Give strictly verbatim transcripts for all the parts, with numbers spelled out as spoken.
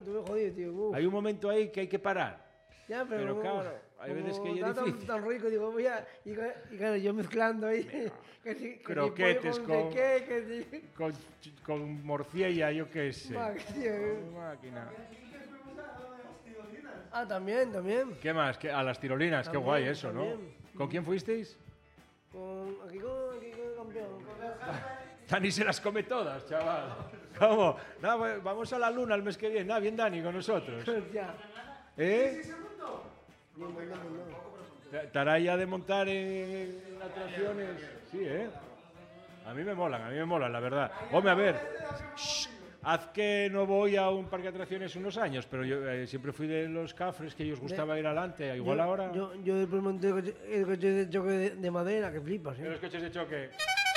estuve jodido, tío. Uf. Hay un momento ahí que hay que parar. Ya, pero, Pero como- claro, hay como veces que ya es está tan- difícil. tan rico, digo, voy a... Y, ca- y claro, yo mezclando ahí... que si, que Croquetes si pollo con- con... qué, que si... Con, con morcilla, yo qué sé. Fuck, tío. Máquina. Ah, también, también. ¿Qué más? ¿Qué- A las tirolinas, qué También, guay eso, ¿no? también. ¿Con quién fuisteis? Con, aquí con, aquí con el campeón. Dani se las come todas, chaval. ¿Cómo? Nada, pues, vamos a la luna el mes que viene. Ah, bien, Dani, con nosotros. Ya. ¿Eh? Bien, bien, bien, bien. ¿Estará ya de montar en atracciones? Sí, ¿eh? A mí me molan, a mí me molan, la verdad. Hombre, a ver, shh, haz que no voy a un parque de atracciones unos años, pero yo eh, siempre fui de los cafres que ellos gustaba ir adelante. Igual yo, ahora... Yo, yo después monté el coche, el coche de choque de, de madera, que flipas, En ¿eh? los coches de choque.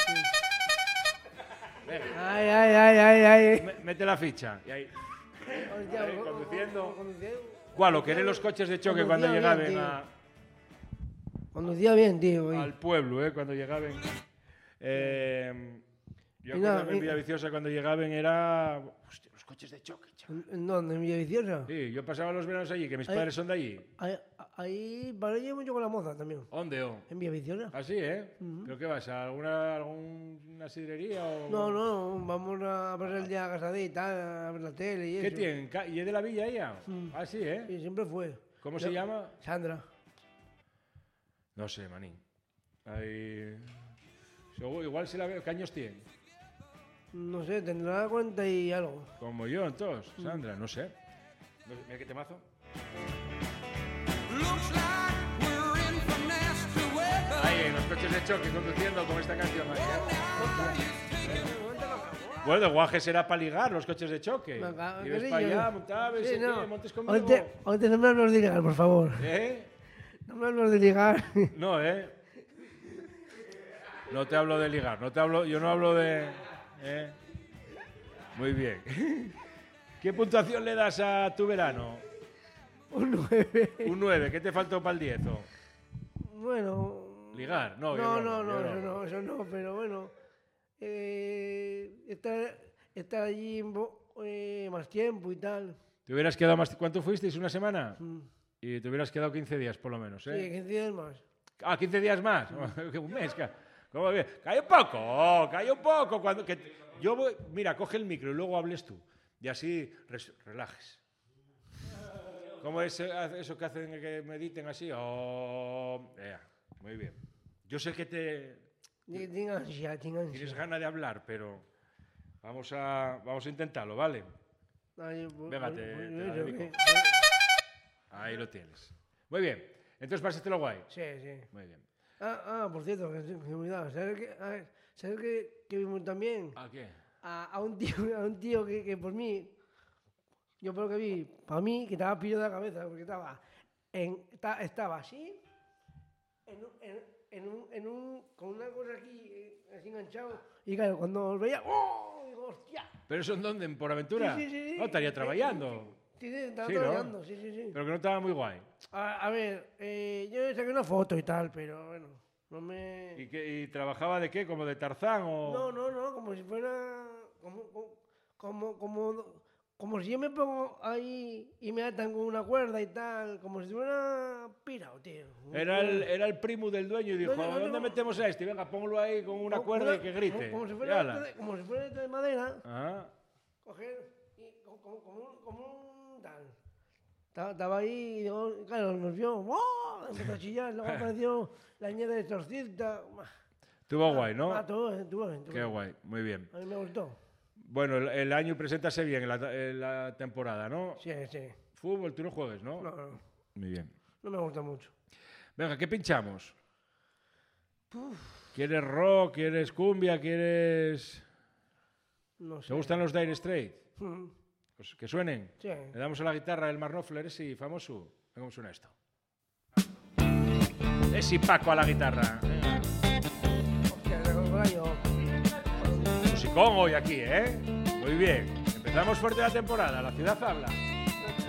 Venga, Ay, ay, ay, ay, ay. me- mete la ficha. Y ahí. Hostia, Ahí, co- co- conduciendo. co- conduciendo. ¿Cuál? ¿O querés los coches de choque cuando Conducía bien, llegaban tío. a... Conducía bien, tío. y- al pueblo, ¿eh? Cuando llegaban. Eh, yo Y nada, acuerdo en y- Villaviciosa cuando llegaban era... Hostia, los coches de choque, chaval. ¿En en dónde? ¿En Villaviciosa? Sí, yo pasaba los veranos allí, que mis Ahí- padres son de allí. Ahí, ahí paré yo mucho con la moza también. ¿Dónde, oh? ¿En Villaviciosa? Así, ¿eh? ¿Pero qué vas? ¿A alguna, alguna sidrería o...? No, no, vamos a pasar el día a casadita, a ver la tele y eso. ¿Qué tienen? Ca- ¿Y es de la villa ella? Ah, sí, ¿eh? Sí, siempre fue. ¿Cómo Yo- se llama? Sandra. No sé, manín. Ahí... Seguro- Igual si la veo... ¿Qué años tiene? No sé, tendrá cuarenta y algo. Como yo, entonces, Sandra, no sé. No sé, mira qué temazo. Ahí, en los coches de choque, conduciendo con esta canción. ahí, ¿eh? Bueno, el guaje será para ligar los coches de choque. Me cago en Y ves que para sí, allá, yo- montabas, Sí, y no. qué, montes conmigo. Ahorita, ahorita no me hables de ligar, por favor. ¿Eh? No me hables de ligar. No, ¿eh? No te hablo de ligar, no te hablo, yo no hablo de... ¿eh? Muy bien. ¿Qué puntuación le das a tu verano? Un nueve. Un nueve, ¿qué te faltó para el diez? o? Bueno. ¿Ligar? No, yo No, no, no, yo no, no. eso no, eso no, pero bueno. Eh, estar, estar allí en bo- eh, más tiempo y tal. ¿Te hubieras quedado más... ¿Cuánto fuisteis? ¿Una semana? Mm. Y te hubieras quedado quince días, por lo menos, ¿eh? Sí, quince días más. Ah, quince días más. Un mes. ca- ¿Cómo bien? Calla un poco, oh, calla un poco. Cuando, que t- yo voy, mira, coge el micro y luego hables tú. Y así res- relajes. ¿Cómo es eh, eso que hacen que mediten así? Oh, ea, muy bien. Yo sé que te Tengo ansia, tengo tienes ansia. ganas de hablar, pero vamos a, vamos a intentarlo, ¿vale? Ay, pues, Venga, ay, te- pues, te la eso, dedico. que- Ahí lo tienes. Muy bien. Entonces, pásatelo guay. Sí, sí. Muy bien. Ah, ah, por cierto, que se me olvidaba. ¿Sabes que, ah, ¿sabes que, que vimos también? ¿A qué? A, a un tío, a un tío que, que por mí, yo por lo que vi, para mí, que estaba pillo de la cabeza, porque estaba, en, esta- estaba así, en, un- en, en un, en un, con una cosa aquí, eh, así enganchado, y claro, cuando lo veía, ¡oh! Digo, ¡hostia! ¿Pero eso en dónde? ¿En Por Aventura? Sí, sí, sí, sí. No, estaría Sí, trabajando. Sí, sí, estaba Sí, ¿no? trabajando, sí, sí, sí. Pero que no estaba muy guay. A, a ver, eh, yo saqué una foto y tal, pero bueno, no me... ¿Y, qué- y trabajaba de qué? ¿Como de Tarzán o...? No, no, no, como si fuera. Como, como, como, como si yo me pongo ahí y me atan con una cuerda y tal, como si fuera pirao, tío. Era el, era el primo del dueño y dijo, No, no, no, ¿dónde no. metemos a este? Venga, póngalo ahí con una Como- cuerda y como- que grite. Como, como si Y fuera ala. esta de, como si fuera esta de madera, Ah, coger y como, como, como un, como un tal. Estaba, estaba ahí y digo, claro, nos vio, ¡oh! Empezó a chillar, luego apareció la niña de exorcista. estuvo guay, ¿no? Ah, todo, estuvo bien, estuvo Qué bien. guay, muy bien. A mí me gustó. Bueno, el, el año preséntase bien en la, en la temporada, ¿no? Sí, sí. Fútbol, tú no juegues, ¿no? No, no, Muy bien. no me gusta mucho. Venga, ¿qué pinchamos? ¿Quieres rock? ¿Quieres cumbia? ¿Quieres...? No sé. ¿Te gustan los Dire Straits? Mm, Pues que suenen. Sí. Le damos a la guitarra el Mark Knopfler, ese famoso. Venga, ¿cómo suena esto? Es y Paco a la guitarra. Venga. Hostia, el año. Musicón hoy aquí, ¿eh? Muy bien. Empezamos fuerte la temporada. La ciudad habla.